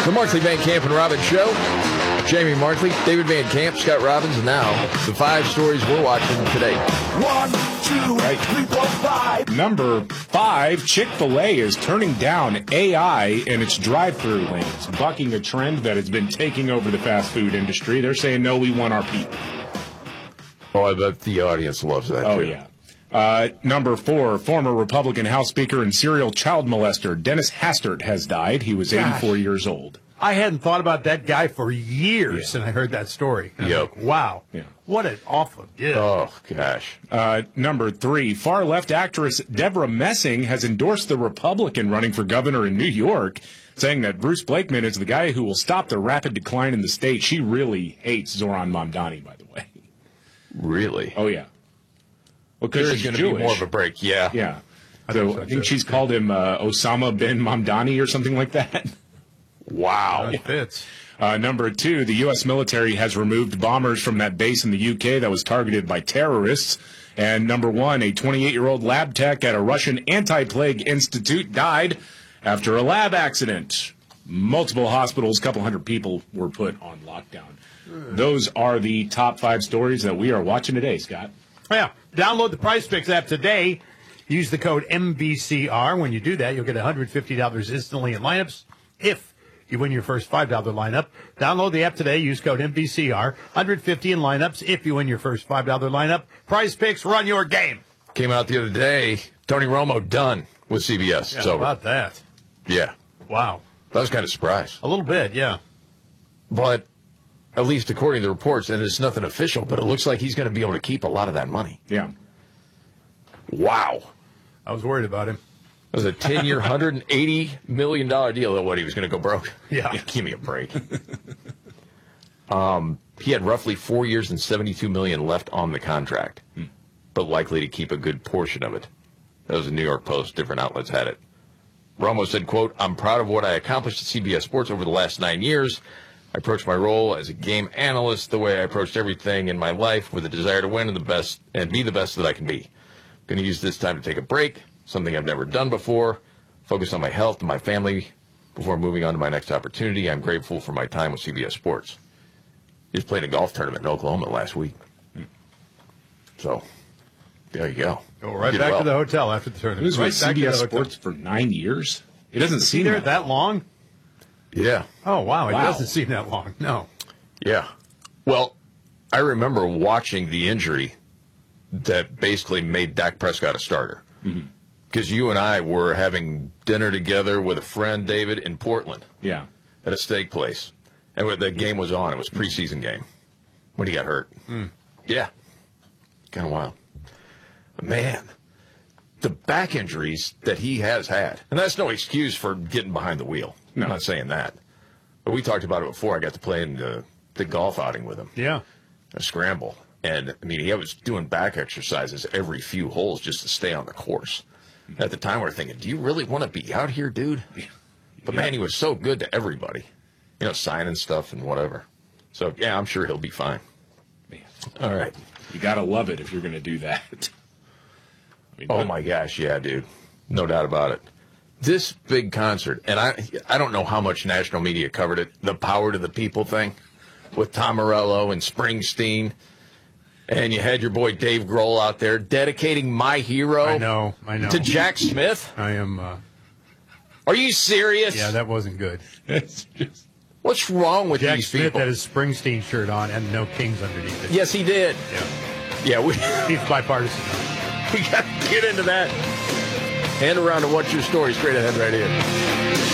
The Markley, Van Camp, and Robbins Show. Jamie Markley, David Van Camp, Scott Robbins, and now the 5 stories we're watching today. 1, 2, 3, 4, 5. Number 5, Chick-fil-A is turning down AI in its drive-thru lanes, bucking a trend that has been taking over the fast food industry. They're saying, no, we want our people. Oh, I bet the audience loves that, Oh, too. yeah. Number 4, former Republican House Speaker and serial child molester Dennis Hastert has died. He was 84 years old. I hadn't thought about that guy for years, and I heard that story. Yep. Wow. Yeah. What an awful gift. Oh, gosh. Number 3, far-left actress Deborah Messing has endorsed the Republican running for governor in New York, saying that Bruce Blakeman is the guy who will stop the rapid decline in the state. She really hates Zoran Mamdani, by the way. Really? Oh, yeah. Well, because There's she's going to be Jewish. more of a break, yeah. Yeah. So I think she's called him Osama bin Mamdani or something like that. Wow. That fits. Number 2, the U.S. military has removed bombers from that base in the U.K. that was targeted by terrorists. And number 1, a 28-year-old lab tech at a Russian anti-plague institute died after a lab accident. Multiple hospitals, a couple hundred people were put on lockdown. Those are the top 5 stories that we are watching today, Scott. Yeah. Download the Prize Picks app today. Use the code MVCR. When you do that, you'll get $150 instantly in lineups if you win your first $5 lineup. Download the app today. Use code MVCR. $150 in lineups if you win your first $5 lineup. Prize Picks, run your game. Came out the other day. Tony Romo done with CBS. Yeah, It's how over. about that? Yeah. Wow. I was kind of surprised. A little bit, yeah. But at least according to the reports, and it's nothing official, but it looks like he's going to be able to keep a lot of that money. Yeah. Wow. I was worried about him. It was a 10-year, $180 million deal. What, he was going to go broke? Yeah. Give me a break. He had roughly 4 years and $72 million left on the contract, but likely to keep a good portion of it. That was the New York Post. Different outlets had it. Romo said, quote, "I'm proud of what I accomplished at CBS Sports over the last 9 years. I approached my role as a game analyst the way I approached everything in my life, with a desire to win and be the best that I can be. I'm going to use this time to take a break, something I've never done before, focus on my health and my family before moving on to my next opportunity. I'm grateful for my time with CBS Sports." He just played a golf tournament in Oklahoma last week. So, there you go. Go right Did back well. to the hotel after the He tournament. was Right with back to the CBS hotel. Sports for 9 years. It doesn't Is seem he there that long? Yeah. Oh, wow. It Wow. doesn't seem that long. No. Yeah. Well, I remember watching the injury that basically made Dak Prescott a starter. Because you and I were having dinner together with a friend, David, in Portland Yeah. at a steak place. And when the game was on, it was a preseason game, when he got hurt. Yeah. Kind of wild. But man, the back injuries that he has had, and that's no excuse for getting behind the wheel. No. I'm not saying that. But we talked about it before. I got to play in the golf outing with him. Yeah. A scramble. And, I mean, he was doing back exercises every few holes just to stay on the course. At the time, we were thinking, do you really want to be out here, dude? But, man, he was so good to everybody. You know, signing stuff and whatever. So, yeah, I'm sure he'll be fine. Man. All right. You got to love it if you're going to do that. I mean, Oh, my gosh, yeah, dude. No doubt about it. This big concert, and I don't know how much national media covered it, the Power to the People thing with Tom Morello and Springsteen. And you had your boy Dave Grohl out there dedicating My Hero I know. to Jack Smith. I am, Are you serious? yeah, that wasn't good. It's just, What's wrong with Jack these Smith people? had his Springsteen shirt on and no Kings underneath it. Yes, he did. Yeah. Yeah, He's bipartisan. we got to get into that. And around to What's Your Story straight ahead right here.